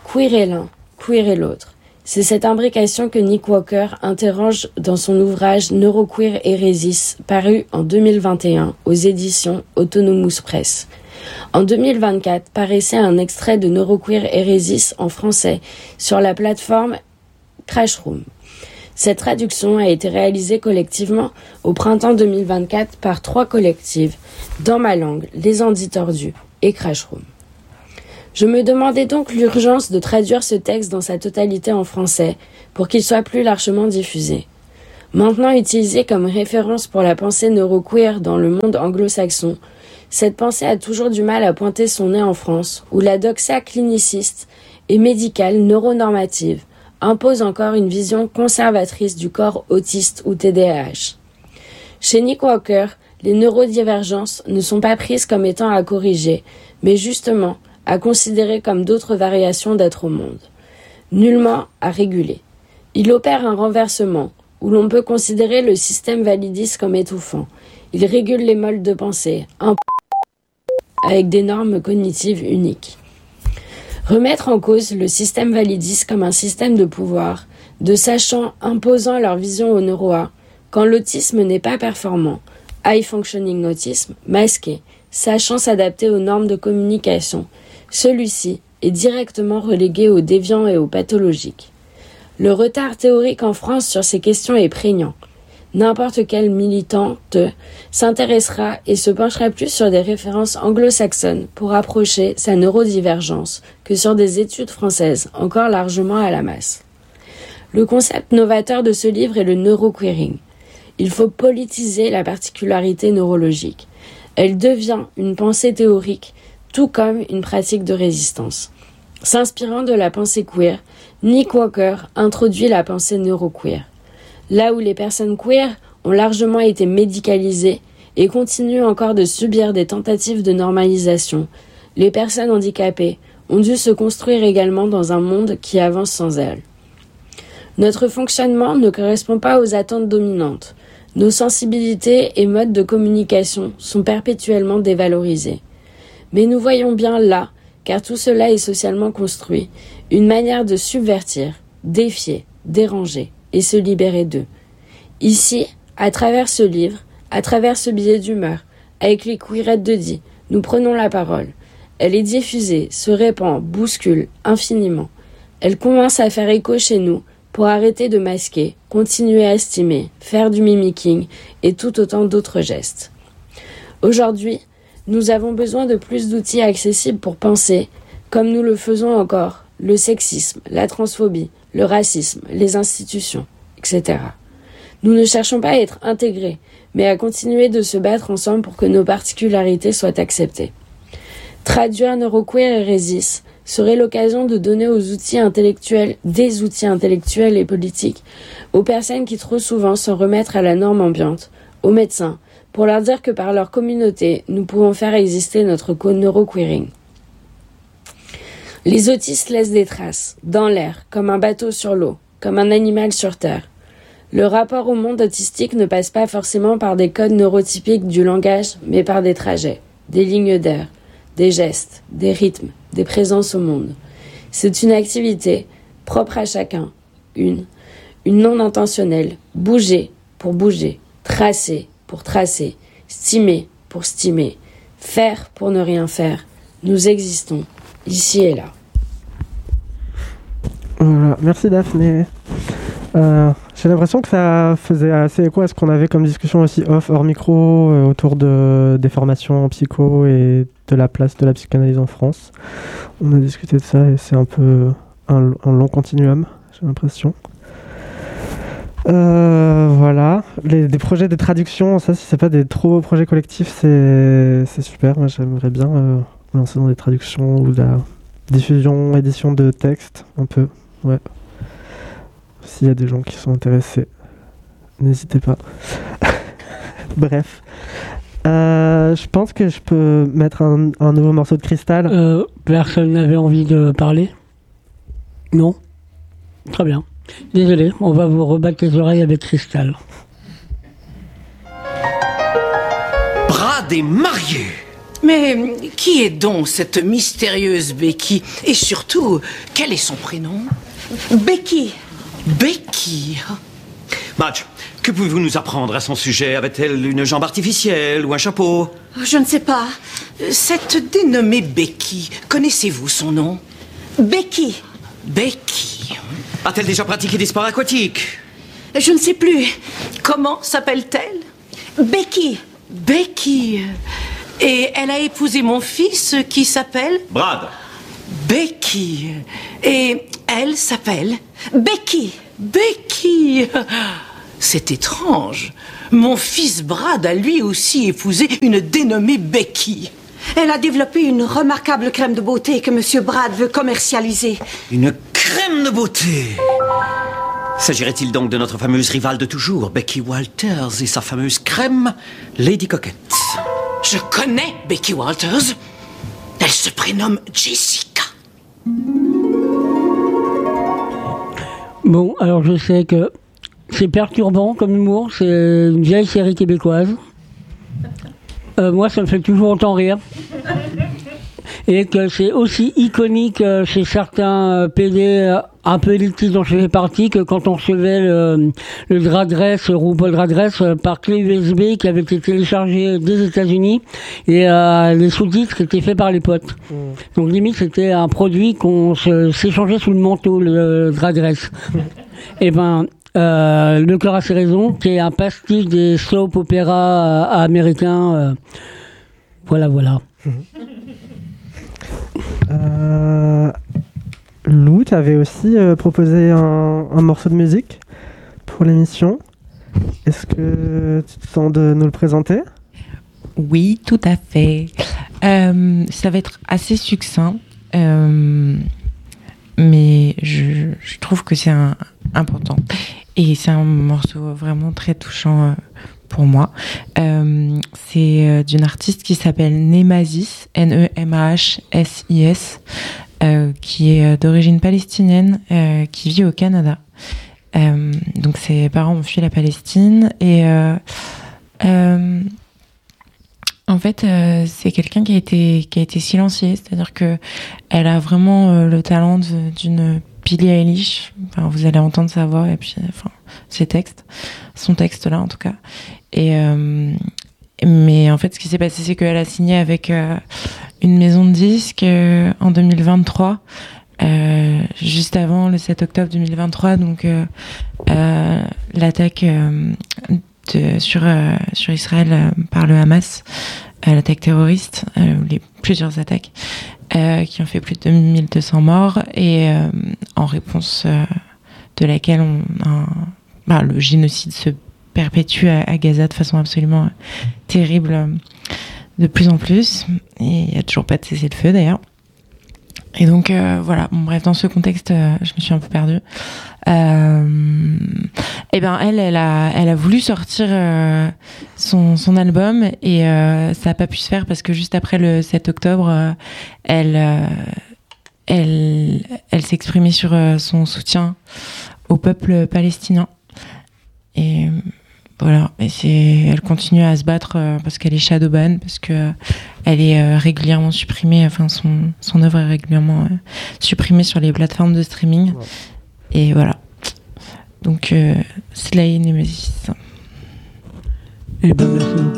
Queer est l'un, queer est l'autre. C'est cette imbrication que Nick Walker interroge dans son ouvrage Neuroqueer Hérésis, paru en 2021 aux éditions Autonomous Press. En 2024, paraissait un extrait de Neuroqueer Hérésis en français sur la plateforme Crashroom. Cette traduction a été réalisée collectivement au printemps 2024 par 3 collectives, Dans ma langue, Les Andis Tordus et Crashroom. Je me demandais donc l'urgence de traduire ce texte dans sa totalité en français pour qu'il soit plus largement diffusé. Maintenant utilisé comme référence pour la pensée neuroqueer dans le monde anglo-saxon, cette pensée a toujours du mal à pointer son nez en France, où la doxa cliniciste et médicale neuronormative impose encore une vision conservatrice du corps autiste ou TDAH. Chez Nick Walker, les neurodivergences ne sont pas prises comme étant à corriger, mais justement à considérer comme d'autres variations d'être au monde. Nullement à réguler. Il opère un renversement, où l'on peut considérer le système validiste comme étouffant. Il régule les modes de pensée, avec des normes cognitives uniques. Remettre en cause le système validiste comme un système de pouvoir, de sachants imposant leur vision au neuroa, quand l'autisme n'est pas performant, high functioning autisme, masqué, sachant s'adapter aux normes de communication, celui-ci est directement relégué aux déviants et aux pathologiques. Le retard théorique en France sur ces questions est prégnant. N'importe quel militante s'intéressera et se penchera plus sur des références anglo-saxonnes pour approcher sa neurodivergence que sur des études françaises encore largement à la masse. Le concept novateur de ce livre est le neuroqueering. Il faut politiser la particularité neurologique. Elle devient une pensée théorique, tout comme une pratique de résistance. S'inspirant de la pensée queer, Nick Walker introduit la pensée neuroqueer. Là où les personnes queer ont largement été médicalisées et continuent encore de subir des tentatives de normalisation, les personnes handicapées ont dû se construire également dans un monde qui avance sans elles. Notre fonctionnement ne correspond pas aux attentes dominantes. Nos sensibilités et modes de communication sont perpétuellement dévalorisés. Mais nous voyons bien là, car tout cela est socialement construit, une manière de subvertir, défier, déranger et se libérer d'eux. Ici, à travers ce livre, à travers ce billet d'humeur, avec les queerettes de Die, nous prenons la parole. Elle est diffusée, se répand, bouscule, infiniment. Elle commence à faire écho chez nous pour arrêter de masquer, continuer à estimer, faire du mimicking et tout autant d'autres gestes. Aujourd'hui, nous avons besoin de plus d'outils accessibles pour penser, comme nous le faisons encore, le sexisme, la transphobie, le racisme, les institutions, etc. Nous ne cherchons pas à être intégrés, mais à continuer de se battre ensemble pour que nos particularités soient acceptées. Traduire Neuroqueer Hérésis serait l'occasion de donner des outils intellectuels et politiques aux personnes qui trop souvent s'en remettent à la norme ambiante, aux médecins, pour leur dire que par leur communauté, nous pouvons faire exister notre neuroqueering. Les autistes laissent des traces, dans l'air, comme un bateau sur l'eau, comme un animal sur terre. Le rapport au monde autistique ne passe pas forcément par des codes neurotypiques du langage, mais par des trajets, des lignes d'air, des gestes, des rythmes, des présences au monde. C'est une activité propre à chacun, une non intentionnelle, bouger pour bouger, tracer pour tracer, stimer pour stimer, faire pour ne rien faire. Nous existons, ici et là. Voilà, merci Daphné. J'ai l'impression que ça faisait assez écho à ce qu'on avait comme discussion aussi hors micro autour des formations en psycho et de la place de la psychanalyse en France. On a discuté de ça et c'est un peu un long continuum, j'ai l'impression. Voilà, des projets de traduction, ça si c'est pas des trop beaux projets collectifs, c'est super. Moi j'aimerais bien me lancer dans des traductions ou de la diffusion, édition de textes, un peu, ouais. S'il y a des gens qui sont intéressés, n'hésitez pas. Bref. Je pense que je peux mettre un nouveau morceau de Cristal. Personne n'avait envie de parler ? Non ? Très bien. Désolé, on va vous rebattre les oreilles avec Cristal. Bras des mariés. Mais qui est donc cette mystérieuse Becky? Et surtout, quel est son prénom? Becky. Becky. Madge, que pouvez-vous nous apprendre à son sujet? Avait-elle une jambe artificielle ou un chapeau? Je ne sais pas. Cette dénommée Becky, connaissez-vous son nom? Becky. Becky. A-t-elle déjà pratiqué des sports aquatiques? Je ne sais plus. Comment s'appelle-t-elle? Becky. Becky. Et elle a épousé mon fils qui s'appelle? Brad. Becky. Et elle s'appelle? Becky. Becky. C'est étrange. Mon fils Brad a lui aussi épousé une dénommée Becky. Elle a développé une remarquable crème de beauté que Monsieur Brad veut commercialiser. Une crème de beauté. S'agirait-il donc de notre fameuse rivale de toujours, Becky Walters, et sa fameuse crème, Lady Coquette? Je connais Becky Walters. Elle se prénomme Jessica. Bon, alors je sais que c'est perturbant comme humour, c'est une vieille série québécoise. Moi, ça me fait toujours autant rire. Et que c'est aussi iconique chez certains PD un peu élitistes dont je fais partie, que quand on recevait le Drag Race, RuPaul Drag Race, par clé USB qui avait été téléchargé des États-Unis, et les sous-titres étaient faits par les potes. Donc limite, c'était un produit qu'on s'échangeait sous le manteau, le Drag Race. Et ben, Le cœur a ses raisons, qui est un pastiche des soap opéras américains. Voilà. Lou, tu avais aussi proposé un morceau de musique pour l'émission. Est-ce que tu te sens de nous le présenter ? Oui, tout à fait. Ça va être assez succinct, mais je trouve que c'est important. Et c'est un morceau vraiment très touchant pour moi. C'est d'une artiste qui s'appelle Nemahsis, Nemahsis, qui est d'origine palestinienne, qui vit au Canada. Donc ses parents ont fui la Palestine et en fait c'est quelqu'un qui a été silencié, c'est-à-dire que elle a vraiment le talent d'une Billie Eilish. Enfin, vous allez entendre sa voix et puis son texte là en tout cas. Et mais en fait ce qui s'est passé, c'est qu'elle a signé avec une maison de disques en 2023. Juste avant le 7 octobre 2023, donc l'attaque sur Israël par le Hamas, l'attaque terroriste, plusieurs attaques qui ont fait plus de 2200 morts, et en réponse de laquelle le génocide se perpétue à Gaza de façon absolument terrible, de plus en plus, et il n'y a toujours pas de cessez-le-feu d'ailleurs. Et donc voilà, bref, dans ce contexte, je me suis un peu perdue. Et ben elle a voulu sortir son album, et ça a pas pu se faire parce que juste après le 7 octobre, elle s'exprimait sur son soutien au peuple palestinien. Et voilà, et elle continue à se battre parce qu'elle est shadowban, parce que elle est régulièrement supprimée, enfin son œuvre est régulièrement supprimée sur les plateformes de streaming. Ouais. Et voilà. Donc Slay Nemahsis. Et ben merci beaucoup.